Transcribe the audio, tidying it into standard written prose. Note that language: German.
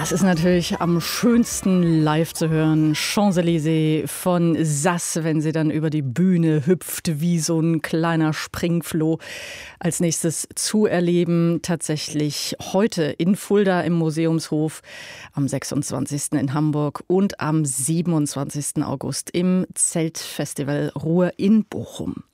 Das ist natürlich am schönsten live zu hören. Champs-Élysées von Sass, wenn sie dann über die Bühne hüpft wie so ein kleiner Springfloh. Als nächstes zu erleben, tatsächlich heute in Fulda im Museumshof, am 26. in Hamburg und am 27. August im Zeltfestival Ruhr in Bochum.